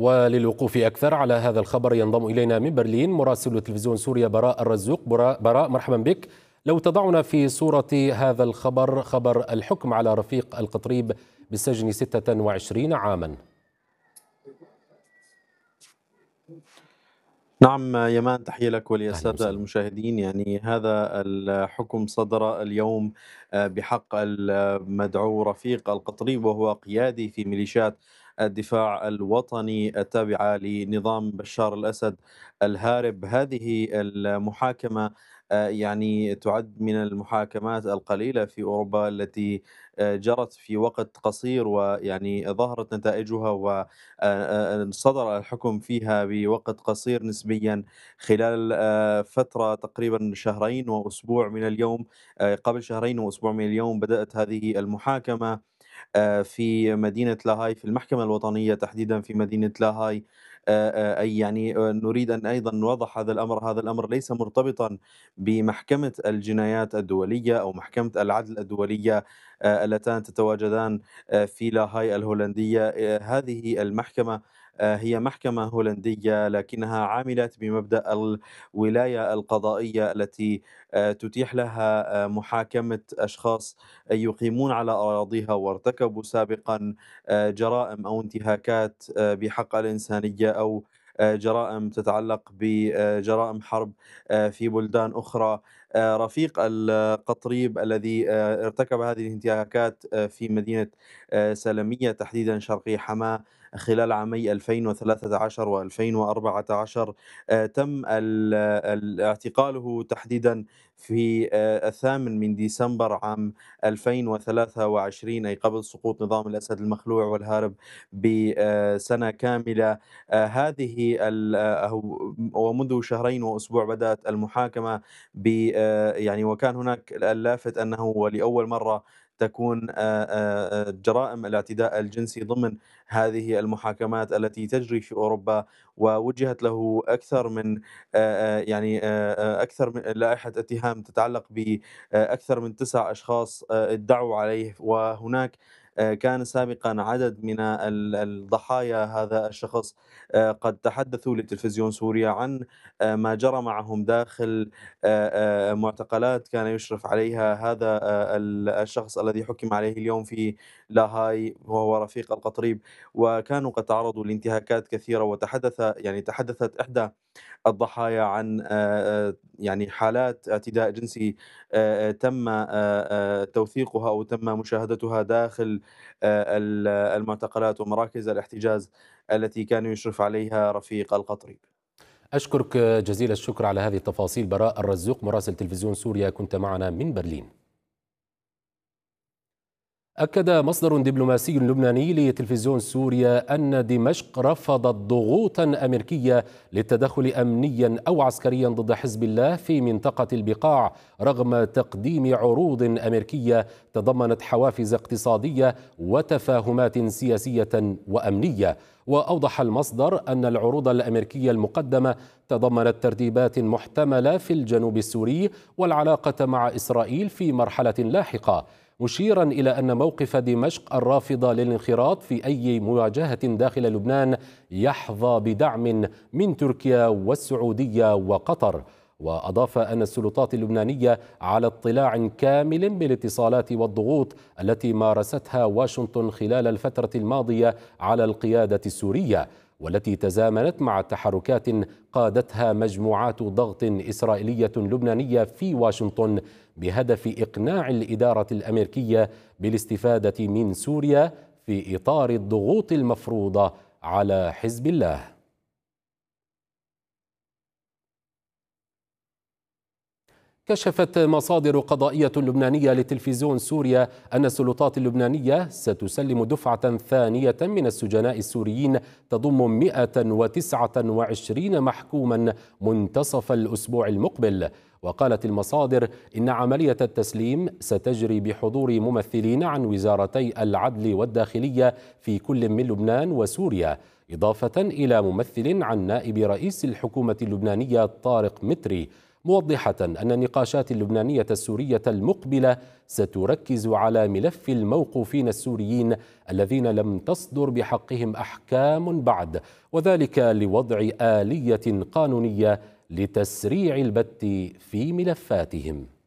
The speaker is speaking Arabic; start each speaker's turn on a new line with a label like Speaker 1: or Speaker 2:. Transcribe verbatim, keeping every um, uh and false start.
Speaker 1: وللوقوف أكثر على هذا الخبر ينضم إلينا من برلين مراسل تلفزيون سوريا براء الرزوق. براء، مرحبا بك. لو تضعنا في صورة هذا الخبر، خبر الحكم على رفيق القطريب بالسجن ستة وعشرين عاما.
Speaker 2: نعم يمان، تحية لك وللسادة المشاهدين. يعني هذا الحكم صدر اليوم بحق المدعو رفيق القطريب، وهو قيادي في ميليشيات الدفاع الوطني التابعة لنظام بشار الأسد الهارب. هذه المحاكمة يعني تعد من المحاكمات القليلة في أوروبا التي جرت في وقت قصير، ويعني ظهرت نتائجها وصدر الحكم فيها بوقت قصير نسبيا، خلال فترة تقريبا شهرين وأسبوع من اليوم. قبل شهرين وأسبوع من اليوم بدأت هذه المحاكمة في مدينة لاهاي، في المحكمة الوطنية تحديدا في مدينة لاهاي. أي يعني نريد أن أيضا نوضح هذا الأمر. هذا الأمر ليس مرتبطا بمحكمة الجنايات الدولية أو محكمة العدل الدولية اللتان تتواجدان في لاهاي الهولندية. هذه المحكمة هي محكمة هولندية، لكنها عاملة بمبدأ الولاية القضائية التي تتيح لها محاكمة أشخاص يقيمون على أراضيها وارتكبوا سابقا جرائم أو انتهاكات بحق الإنسانية أو جرائم تتعلق بجرائم حرب في بلدان أخرى. رفيق القطريب الذي ارتكب هذه الانتهاكات في مدينة سلمية تحديدا شرقي حماة خلال عامي ألفين وثلاثة عشر وألفين وأربعة عشر تم اعتقاله تحديدا في الثامن من ديسمبر عام ألفين وثلاثة وعشرين، أي قبل سقوط نظام الأسد المخلوع والهارب بسنة كاملة. هذه ومنذ شهرين وأسبوع بدأت المحاكمة ب يعني وكان هناك اللافت أنه ولأول مرة تكون جرائم الاعتداء الجنسي ضمن هذه المحاكمات التي تجري في أوروبا، ووجهت له أكثر من يعني أكثر من لائحة اتهام تتعلق بأكثر من تسع أشخاص ادعوا عليه. وهناك كان سابقا عدد من الضحايا هذا الشخص قد تحدثوا لتلفزيون سوريا عن ما جرى معهم داخل معتقلات كان يشرف عليها هذا الشخص الذي حكم عليه اليوم في لاهاي، وهو رفيق القطريب. وكانوا قد تعرضوا لانتهاكات كثيرة، وتحدث يعني تحدثت إحدى الضحايا عن يعني حالات اعتداء جنسي تم توثيقها أو تم مشاهدتها داخل المعتقلات ومراكز الاحتجاز التي كان يشرف عليها رفيق القطريب.
Speaker 1: أشكرك جزيل الشكر على هذه التفاصيل براء الرزوق مراسل تلفزيون سوريا، كنت معنا من برلين. أكد مصدر دبلوماسي لبناني لتلفزيون سوريا أن دمشق رفضت ضغوطا أمريكية للتدخل أمنيا أو عسكريا ضد حزب الله في منطقة البقاع، رغم تقديم عروض أمريكية تضمنت حوافز اقتصادية وتفاهمات سياسية وأمنية. وأوضح المصدر أن العروض الأمريكية المقدمة تضمنت ترتيبات محتملة في الجنوب السوري والعلاقة مع إسرائيل في مرحلة لاحقة، مشيرا إلى أن موقف دمشق الرافض للانخراط في أي مواجهة داخل لبنان يحظى بدعم من تركيا والسعودية وقطر. وأضاف أن السلطات اللبنانية على اطلاع كامل بالاتصالات والضغوط التي مارستها واشنطن خلال الفترة الماضية على القيادة السورية، والتي تزامنت مع تحركات قادتها مجموعات ضغط إسرائيلية لبنانية في واشنطن بهدف إقناع الإدارة الأمريكية بالاستفادة من سوريا في إطار الضغوط المفروضة على حزب الله. كشفت مصادر قضائية لبنانية لتلفزيون سوريا أن السلطات اللبنانية ستسلم دفعة ثانية من السجناء السوريين تضم مئة وتسعة وعشرين محكوما منتصف الأسبوع المقبل. وقالت المصادر إن عملية التسليم ستجري بحضور ممثلين عن وزارتي العدل والداخلية في كل من لبنان وسوريا، إضافة إلى ممثل عن نائب رئيس الحكومة اللبنانية طارق متري. موضحة أن النقاشات اللبنانية السورية المقبلة ستركز على ملف الموقوفين السوريين الذين لم تصدر بحقهم أحكام بعد، وذلك لوضع آلية قانونية لتسريع البت في ملفاتهم.